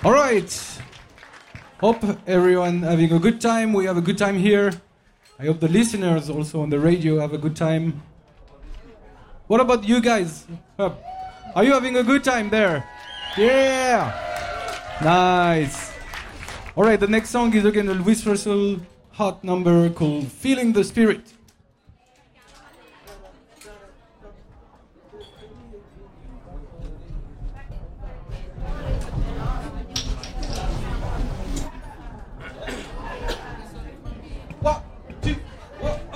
All right. Hope everyone having a good time. We have a good time here. I hope the listeners also on the radio have a good time. What about you guys? Are you having a good time there? Yeah. Nice. All right, the next song is again a Louis Russell hot number called Feeling the Spirit.